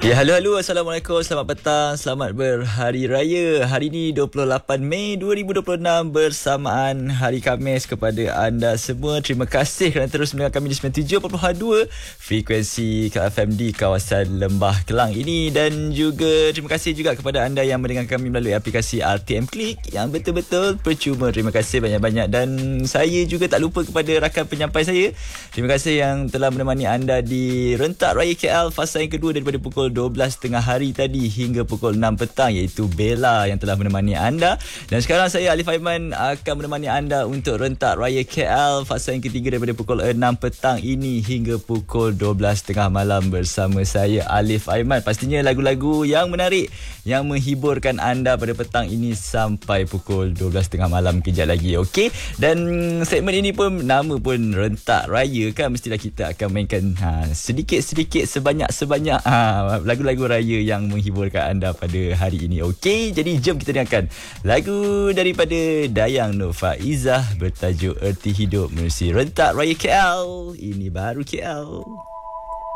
Ya, halo. Assalamualaikum. Selamat petang. Selamat berhari raya. Hari ini 28 Mei 2026 bersamaan Hari Khamis kepada anda semua. Terima kasih kerana terus mendengar kami di 97.2 frekuensi KFM di kawasan Lembah Kelang ini, dan juga terima kasih juga kepada anda yang mendengar kami melalui aplikasi RTM Klik yang betul-betul percuma. Terima kasih banyak-banyak, dan saya juga tak lupa kepada rakan penyampai saya. Terima kasih yang telah menemani anda di Rentak Raya KL fasa yang kedua daripada pukul 12.30 hari tadi hingga pukul 6 petang, iaitu Bella yang telah menemani anda. Dan sekarang saya Alif Aiman akan menemani anda untuk Rentak Raya KL fasa yang ketiga daripada pukul 6 petang ini hingga pukul 12.30 malam bersama saya Alif Aiman. Pastinya lagu-lagu yang menarik yang menghiburkan anda pada petang ini sampai pukul 12.30 malam kejap lagi. Okey, dan segmen ini pun nama pun Rentak Raya kan, mestilah kita akan mainkan sedikit-sedikit sebanyak-sebanyak lagu-lagu raya yang menghiburkan anda pada hari ini. Okey, jadi jom kita dengarkan lagu daripada Dayang Nur Faizah bertajuk Erti Hidup menerusi Rentak Raya KL. Ini baru KL.